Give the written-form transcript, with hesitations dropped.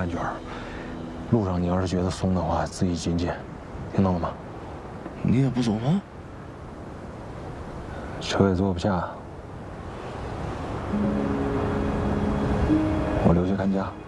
安全。路上你要是觉得松的话，自己紧紧，听到了吗？ 你也不走吗？ 车也坐不下，我留下看家。